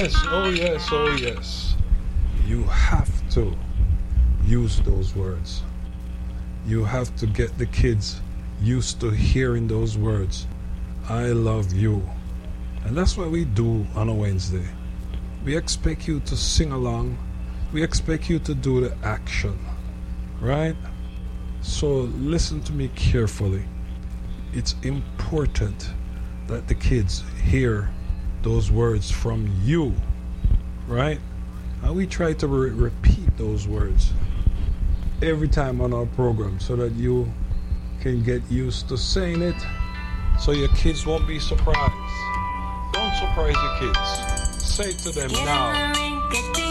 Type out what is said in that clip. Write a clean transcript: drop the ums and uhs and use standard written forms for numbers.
yes, oh yes, oh yes. You have to use those words. You have to get the kids used to hearing those words. I love you. And that's what we do on a Wednesday. We expect you to sing along. We expect you to do the action. Right? So listen to me carefully. It's important that the kids hear those words from you. Right? And we try to repeat those words every time on our program so that you can get used to saying it so your kids won't be surprised. Don't surprise your kids. Say it to them now.